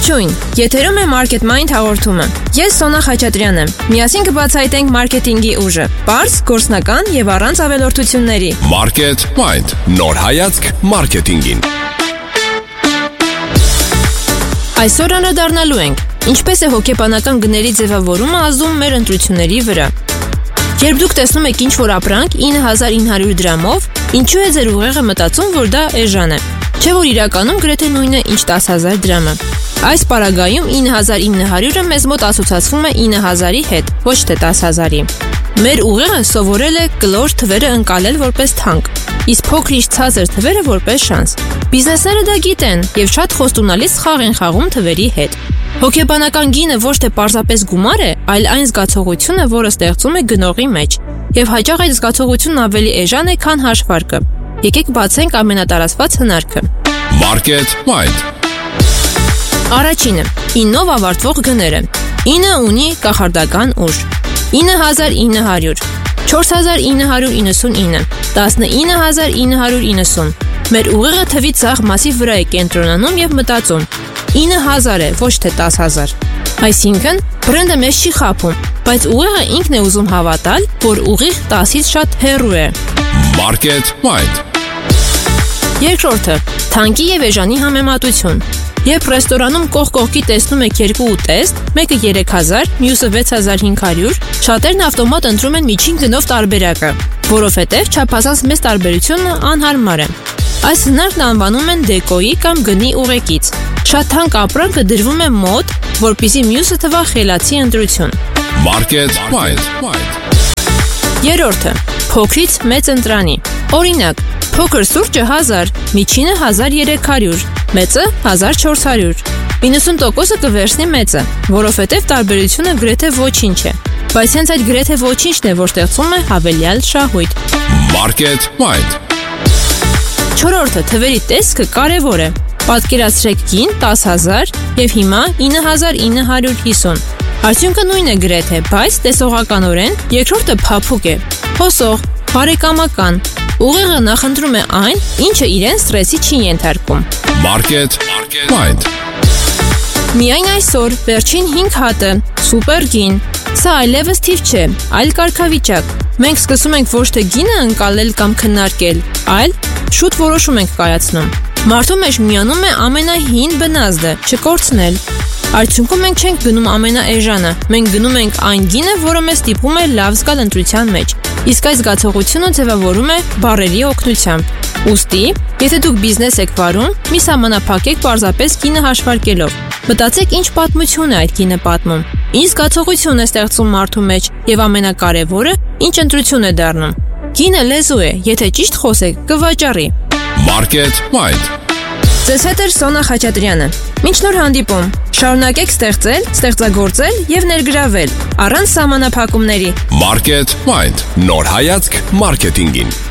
Ողջույն, եթերում է Market Mind հաղորդումը։ Ես Սոնա Խաչատրյանն եմ։ Միասին կբացահայտենք մարքեթինգի ուժը, պարզ, գործնական եւ առանց ավելորդությունների։ Market Mind, նոր հայացք մարքեթինգին։ Այսօր անդրադառնալու ենք, ինչպես է հոգեբանական գների ձևավորումը ազդում մեր ընտրությունների վրա։ Երբ դուք տեսնում եք ինչ-որ ապրանք 9900 դրամով, ինչու է ձեր ուղեղը մտածում, որ դա էժան է։ Չէ՞ որ իրականում գրեթե նույնն է, ինչ 10000 դրամը։ Այս պարագայում 9900-ը մեզ մոտ ասոցացվում է 9000-ի հետ, ոչ թե 10000-ի։ Մեր ուղեղը սովորել է կլոր թվերը ընկալել որպես թանկ, իսկ փոքրիշ ցածր թվերը որպես շանս։ Բիզնեսները դա գիտեն եւ շատ խոստումնալից խաղ են խաղում թվերի հետ։ Հոգեբանական գինը ոչ թե պարզապես գումար է, այլ այն զգացողությունը, որը ստեղծում է գնողի մեջ, եւ հաճախ այդ զգացողությունն ավելի էժան է, քան հաշվարկը։ Եկեք բացենք ամենատարածված հնարքը։ Market Mind։ Առաջինը՝ 9-ով ավարտվող գները։ 9 ունի կախարդական ուժ։ 9900, 4999, 19990։ Մեր ուղեղը թվի ցախ մասի վրա է կենտրոնանում եւ մտածում. 9000 է, ոչ թե 10000։ Այսինքն, բրենդը մեզ չի խաբում, բայց ուղեղը ինքն է ուզում հավատալ, որ ուղիղ 10-ից շատ հեռու է։ Market Mind։ Երկրորդը՝ թանկի եւ էժանի համեմատություն։ Երբ ռեստորանում կողք-կողքի տեսնում եք երկու ուտեստ, մեկը 3000, մյուսը 6500, շատերն ավտոմատ ընտրում են միջին գնով տարբերակը, որովհետև չափազանց մեծ տարբերությունը անհարմար է։ Այս հնարքն անվանում են դեկոյի կամ գնի ուղեկից։ Շատ թանկ ապրանքը դրվում է մոտ, որպեսզի մյուսը թվա խելացի ընտրություն։ Market Mind։ Երրորդը՝ փոքրից մեծ ընտրանի։ Օրինակ, փոքր սուրճը 1000, միջինը 1300, մեծը 1400։ 90%-ը կվերցնի մեծը, որովհետև տարբերությունը գրեթե ոչինչ է։ Բայց հենց այդ գրեթե ոչինչն է, որ ստեղծում է հավելյալ շահույթ։ Market Mind։ Չորրորդը՝ թվերի տեսքը կարևոր է։ Պատկերացրեք գին 10000 եւ հիմա 9950։ Արդյունքը նույնն է գրեթե, բայց տեսողականորեն երկրորդը փափուկ է, հոսող, բարեկամական։ Ուղեղը նախընտրում է այն, ինչը իրեն սթրեսի չի ենթարկում։ Market Mind։ Միայն այսօր վերջին 5 հատը, սուպեր գին։ Սա այլևս թիվ չէ, այլ կարգավիճակ։ Մենք սկսում ենք ոչ թե գինը ընկալել կամ քննարկել, այլ շուտ որոշում ենք կայացնում։ Մարդու մեջ միանում է ամենահին բնազդը՝ չկորցնել։ Արդյունքում մենք չենք գնում ամենաէժանը, մենք գնում ենք այն գինը, որը մեզ ստիպում է լավ զգալ ընտրության մեջ։ Իսկ այս զգացողությունը ձևավորում է բառերի օգնությամբ։ Ուստի, եթե դուք բիզնես եք վարում, մի սահմանափակեք պարզապես գինը հաշվարկելով։ Մտածեք, ինչ պատմություն է այդ գինը պատմում, ինչ զգացողություն է ստեղծում մարդու մեջ եւ ամենակարևորը, ինչ ընտրություն է դառնում։ Գինը լեզու է, եթե ճիշտ խոսեք, կվաճառի։ Market Mind։ Ձեզ հետ է Սոնա Խաչատրյանը։ Մինչ նոր հանդիպում, շարունակեք ստեղծել, ստեղծագործել եւ ներգրավել առանց սահմանափակումների։ Market Mind, նոր հայացք մարքեթինգին։